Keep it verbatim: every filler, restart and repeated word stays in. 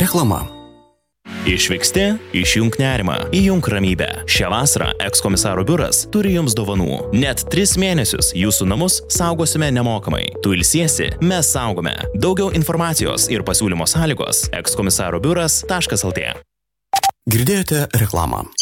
Reklama. Išvyksti, išjunk nerimą, įjunk ramybę. Šią vasarą ekskomisaro biuras turi jums dovanų. Net tris mėnesius jūsų namus saugosime nemokamai. Tu ilsiesi, mes saugome. Daugiau informacijos ir pasiūlymo sąlygos ekskomisaro biuras taškas lt. Girdėjote reklamą.